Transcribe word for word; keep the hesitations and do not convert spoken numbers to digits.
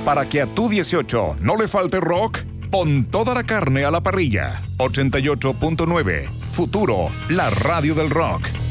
Para que a tu dieciocho no le falte rock, pon toda la carne a la parrilla. ochenta y ocho punto nueve, Futuro, la radio del rock.